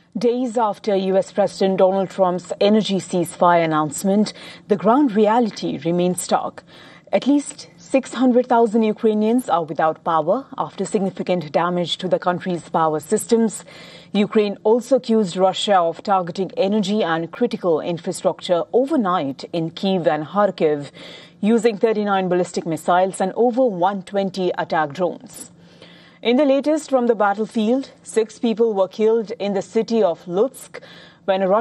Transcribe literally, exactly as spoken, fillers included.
Days after U S President Donald Trump's energy ceasefire announcement, the ground reality remains stark. At least six hundred thousand Ukrainians are without power after significant damage to the country's power systems. Ukraine also accused Russia of targeting energy and critical infrastructure overnight in Kyiv and Kharkiv, using thirty-nine ballistic missiles and over one hundred twenty attack drones. In the latest from the battlefield, six people were killed in the city of Lutsk when a